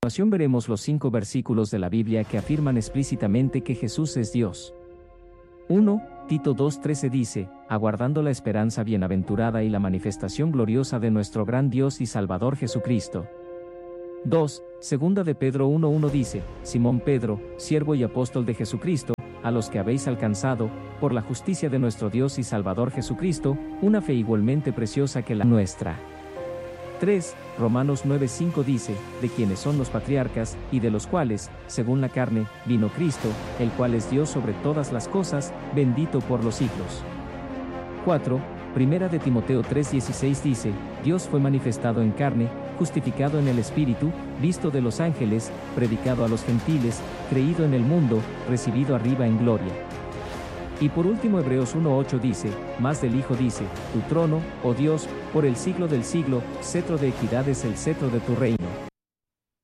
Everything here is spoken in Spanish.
continuación veremos los 5 versículos de la Biblia que afirman explícitamente que Jesús es Dios. 1. Tito 2:13 dice, aguardando la esperanza bienaventurada y la manifestación gloriosa de nuestro gran Dios y Salvador Jesucristo. 2. Segunda de Pedro 1:1 dice, Simón Pedro, siervo y apóstol de Jesucristo, a los que habéis alcanzado, por la justicia de nuestro Dios y Salvador Jesucristo, una fe igualmente preciosa que la nuestra. 3. Romanos 9:5 dice, de quienes son los patriarcas, y de los cuales, según la carne, vino Cristo, el cual es Dios sobre todas las cosas, bendito por los siglos. 4. Primera de Timoteo 3:16 dice, Dios fue manifestado en carne, justificado en el Espíritu, visto de los ángeles, predicado a los gentiles, creído en el mundo, recibido arriba en gloria. Y por último Hebreos 1:8 dice, más del Hijo dice, tu trono, oh Dios, por el siglo del siglo, cetro de equidad es el cetro de tu reino.